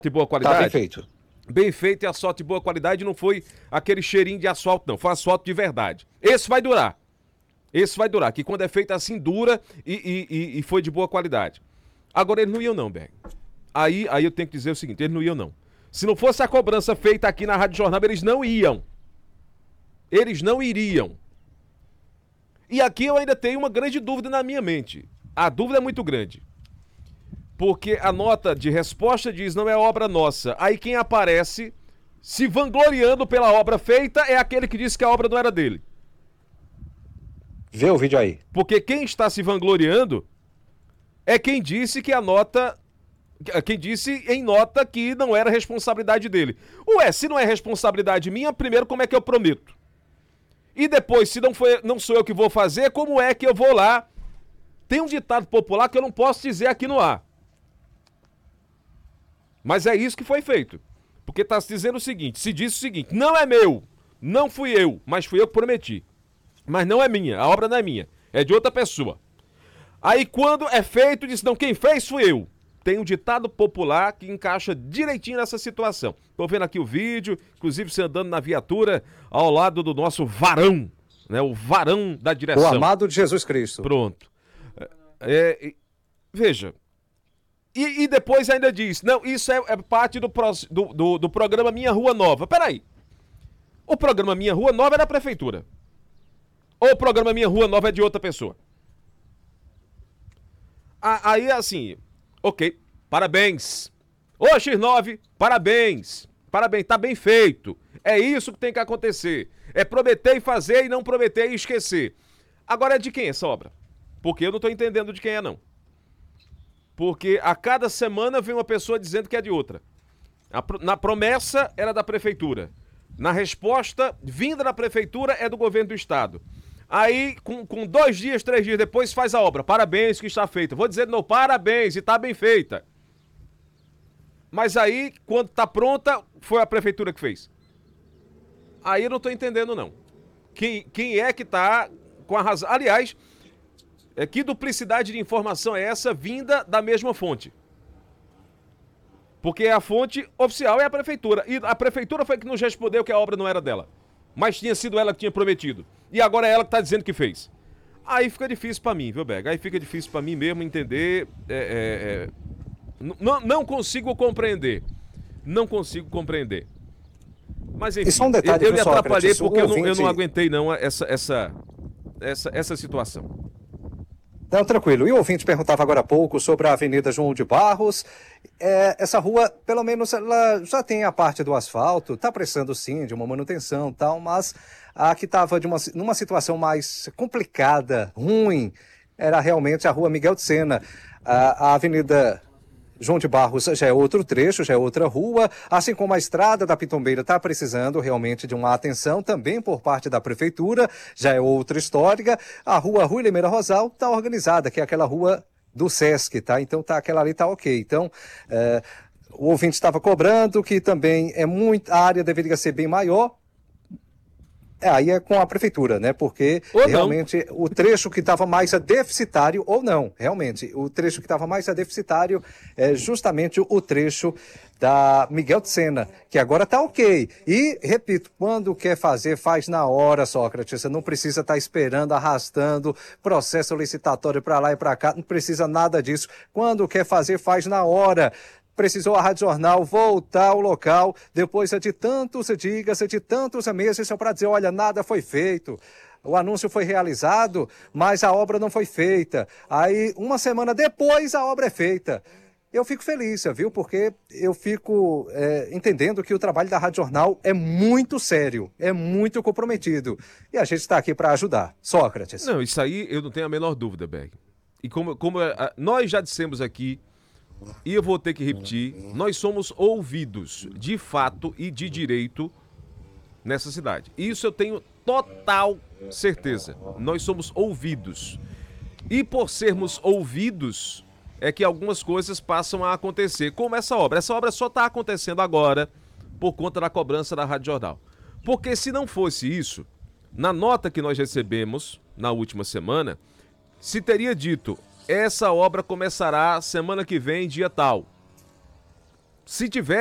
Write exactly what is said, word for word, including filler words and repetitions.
de boa qualidade? Tá bem feito. Bem feito e asfalto de boa qualidade, não foi aquele cheirinho de asfalto, não. Foi asfalto de verdade. Esse vai durar. Esse vai durar, que quando é feito assim, dura e, e, e foi de boa qualidade. Agora, eles não iam não, Berg. Aí, aí eu tenho que dizer o seguinte, eles não iam não. Se não fosse a cobrança feita aqui na Rádio Jornal, eles não iam. Eles não iriam. E aqui eu ainda tenho uma grande dúvida na minha mente. A dúvida é muito grande. Porque a nota de resposta diz, não é obra nossa. Aí quem aparece se vangloriando pela obra feita é aquele que disse que a obra não era dele. Vê o vídeo aí. Porque quem está se vangloriando é quem disse que a nota... Quem disse em nota que não era responsabilidade dele. Ué, se não é responsabilidade minha, primeiro como é que eu prometo? E depois, se não, foi, não sou eu que vou fazer, como é que eu vou lá? Tem um ditado popular que eu não posso dizer aqui no ar. Mas é isso que foi feito. Porque está se dizendo o seguinte, se diz o seguinte, não é meu, não fui eu, mas fui eu que prometi. Mas não é minha, a obra não é minha, é de outra pessoa. Aí quando é feito, diz, não, quem fez fui eu. Tem um ditado popular que encaixa direitinho nessa situação. Tô vendo aqui o vídeo, inclusive você andando na viatura ao lado do nosso varão, né? O varão da direção. O amado de Jesus Cristo. Pronto. É, é, veja, e, e depois ainda diz, não, isso é, é parte do, do, do, do programa Minha Rua Nova. Peraí, o programa Minha Rua Nova é da prefeitura. Ou o programa Minha Rua Nova é de outra pessoa? Aí assim... Ok, parabéns. Ô X nove, parabéns. Parabéns, tá bem feito. É isso que tem que acontecer. É prometer e fazer e não prometer e esquecer. Agora é de quem essa obra? Porque eu não tô entendendo de quem é, não. Porque a cada semana vem uma pessoa dizendo que é de outra. Na promessa era da prefeitura. Na resposta, vinda da prefeitura, é do governo do estado. Aí, com, com dois dias, três dias depois, faz a obra. Parabéns que está feita. Vou dizer, não, parabéns, e está bem feita. Mas aí, quando está pronta, foi a prefeitura que fez. Aí eu não estou entendendo, não. Quem, quem é que está com a razão? Aliás, é, que duplicidade de informação é essa vinda da mesma fonte? Porque a fonte oficial é a prefeitura. E a prefeitura foi que nos respondeu que a obra não era dela. Mas tinha sido ela que tinha prometido. E agora é ela que tá dizendo que fez. Aí fica difícil pra mim, viu, Berg? Aí fica difícil pra mim mesmo entender. É, é, é... Não, não consigo compreender. Não consigo compreender. Mas enfim, Isso é um detalhe, eu, eu me Sócrates, atrapalhei porque eu não, ouvinte... eu não aguentei não essa, essa, essa, essa situação. Não, tranquilo. E o ouvinte perguntava agora há pouco sobre a Avenida João de Barros. É, essa rua, pelo menos, ela já tem a parte do asfalto, está precisando sim de uma manutenção e tal, mas a que estava numa situação mais complicada, ruim, era realmente a rua Miguel de Sena. A, a Avenida João de Barros já é outro trecho, já é outra rua, assim como a estrada da Pitombeira está precisando realmente de uma atenção também por parte da prefeitura, já é outra história. A rua Rui Limeira Rosal está organizada, que é aquela rua do Sesc, tá? Então tá, aquela ali tá ok. Então, é, o ouvinte estava cobrando que também é muito, a área deveria ser bem maior. É, aí é com a prefeitura, né? Porque ou realmente não. O trecho que estava mais deficitário, ou não, realmente, o trecho que estava mais deficitário é justamente o trecho da Miguel de Sena, que agora está ok. E, repito, quando quer fazer, faz na hora, Sócrates. Você não precisa estar tá esperando, arrastando, processo licitatório para lá e para cá, não precisa nada disso. Quando quer fazer, faz na hora. Precisou a Rádio Jornal voltar ao local, depois de tantos dias, de tantos meses, só para dizer, olha, nada foi feito. O anúncio foi realizado, mas a obra não foi feita. Aí, uma semana depois, a obra é feita. Eu fico feliz, viu? Porque eu fico é, entendendo que o trabalho da Rádio Jornal é muito sério, é muito comprometido. E a gente está aqui para ajudar. Sócrates. Não, isso aí eu não tenho a menor dúvida, Berg. E como, como a, nós já dissemos aqui, e eu vou ter que repetir, nós somos ouvidos de fato e de direito nessa cidade. Isso eu tenho total certeza. Nós somos ouvidos. E por sermos ouvidos, é que algumas coisas passam a acontecer, como essa obra. Essa obra só está acontecendo agora por conta da cobrança da Rádio Jornal. Porque se não fosse isso, na nota que nós recebemos na última semana, se teria dito... Essa obra começará semana que vem, dia tal. se tiver